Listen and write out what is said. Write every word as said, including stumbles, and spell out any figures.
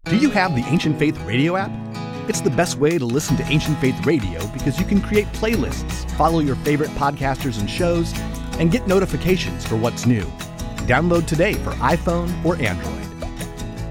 Do you have the Ancient Faith Radio app? It's the best way to listen to Ancient Faith Radio because you can create playlists, follow your favorite podcasters and shows, and get notifications for what's new. Download today for iPhone or Android.